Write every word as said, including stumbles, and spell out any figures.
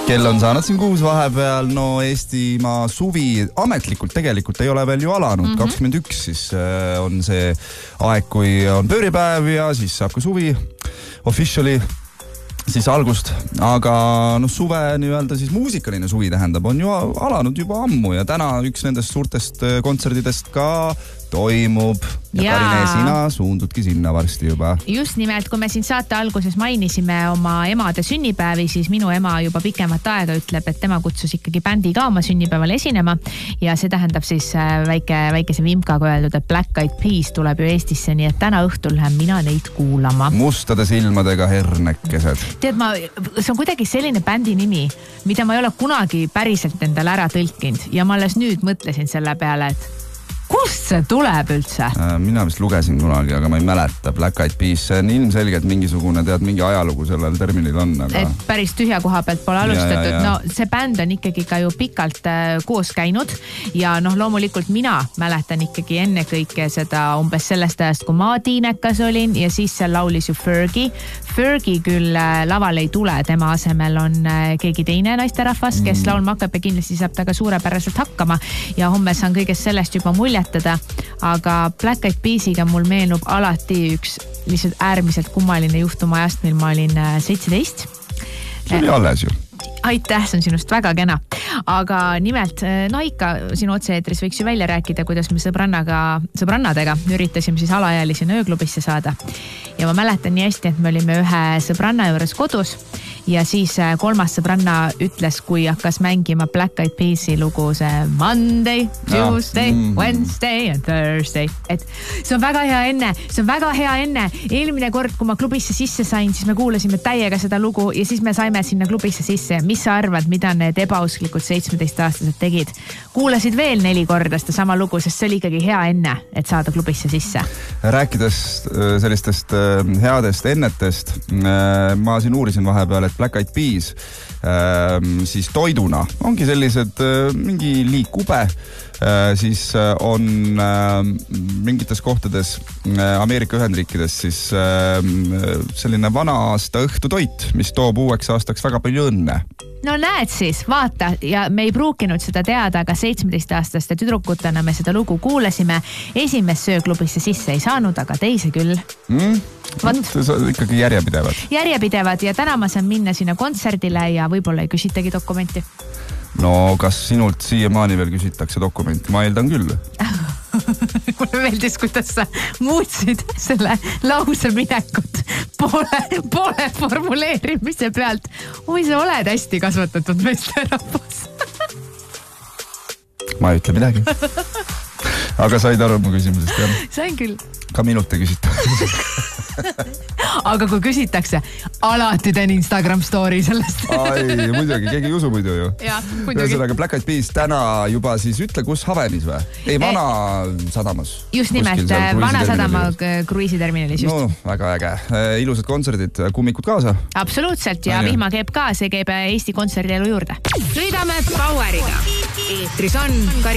kell on saanud siin kuus vahepeal, no Eestimaa suvi ametlikult tegelikult ei ole veel ju alanud, mm-hmm. kakskümmend üks siis on see aeg, kui on pööripäev ja siis saab ka suvi officially siis algust, aga no suve nii-öelda siis muusikaline suvi tähendab, on ju alanud juba ammu ja täna üks nendest suurtest kontserdidest ka toimub ja, ja Karine, sina suundudki sinna varsti juba. Just nimelt, kui me siin saate alguses mainisime oma emade sünnipäevi, siis minu ema juba pikemat aega ütleb, et tema kutsus ikkagi bändi ka oma sünnipäeval esinema ja see tähendab siis väike, väikese vimkaga öeldud, et Black Eyed Peas tuleb ju Eestisse, nii et täna õhtul lähen mina neid kuulama. Mustade silmadega hernekesed. Tead, ma, see on kuidagi selline bändi nimi, mida ma ei ole kunagi päriselt endale ära tõlkinud ja ma alles nüüd mõtlesin selle peale, et kust see tuleb üldse? Mina vist lugesin kunagi, aga ma ei mäleta. Black Eyed Peas, see on ilmselgelt mingisugune, tead, mingi ajalugu sellel terminil on. Aga... Et päris tühja koha pealt pole alustatud. Ja, ja, ja. No see bänd on ikkagi ka ju pikalt äh, koos käinud ja noh, loomulikult mina mäletan ikkagi enne kõike seda umbes sellest ajast, kui ma tiinekas olin ja siis seal laulis ju Fergie. Fergie küll äh, laval ei tule, tema asemel on äh, keegi teine naisterahvas, kes mm. laulma hakkab ja kindlasti saab ta ka suurepäraselt hakkama ja homme saan kõigest sellest juba mulje aga Black Eyed Peasiga mul meenub alati üks lihtsalt äärmiselt kummaline juhtum ajast, mil ma olin seitseteist. See oli alles ju. Aitäh, see on sinust väga kena. Aga nimelt, no ikka sinu otse-eetris võiks ju välja rääkida, kuidas me sõbrannaga, sõbrannadega üritasime siis alaealisena ööklubisse saada. Ja ma mäletan nii hästi, et me olime ühe sõbranna juures kodus ja siis kolmas sõbranna ütles, kui hakkas mängima Black Eyed Peasi lugu see Monday, Tuesday, no. mm. Wednesday and Thursday. Et see on väga hea enne, see on väga hea enne. Eelmine kord, kui ma klubisse sisse sain, siis me kuulasime täiega seda lugu ja siis me saime sinna klubisse sisse. Mis sa arvad, mida need ebausklikud seitsmeteistaastased tegid? Kuulasid veel neli korda seda sama lugu, sest see oli ikkagi hea enne, et saada klubisse sisse. Rääkides sellistest headest ennetest, ma siin uurisin vahepeal, et Black Eyed Peas siis toiduna ongi sellised mingi liikube, siis on mingites kohtades Ameerika Ühendriikides siis selline vana aasta õhtutoit, mis toob uueks aastaks väga palju õnne. No näed siis, vaata ja me ei pruukinud seda teada, aga seitsmeteistaastaste tüdrukutena me seda lugu kuulasime. Esimest sööklubisse sisse ei saanud, aga teise küll. Mm. Ikkagi järjepidevad. Järjepidevad ja täna ma saan minna sinna kontserdile ja võib-olla ei küsitagi dokumenti. No kas sinult siiamaani veel küsitakse dokumenti? Ma eeldan küll. Mulle meeldis, kuidas sa muutsid selle lause minekut poole, poole formuleerimise pealt. Oi, sa oled hästi kasvatatud meesterahvas. Ma ei ütle midagi. Aga said aru mu küsimusest, jah? Sain küll. Ka minult ei küsita. Aga kui küsitakse, alati teen Instagram story sellest. Ai, muidugi, keegi ei usu muidu ju. Ja, muidugi. Ühesõnaga Black Eyed Peas täna juba siis ütle, kus Havenis või? Ei, Vana sadamas. Just nimelt, Vana sadama kruiisiterminalis just. No, väga äge. Ilusad kontserdid, kummikud kaasa? Absoluutselt ja vihma keeb ka, see keeb Eesti kontserdielu juurde. Sõidame Poweriga. Eetris on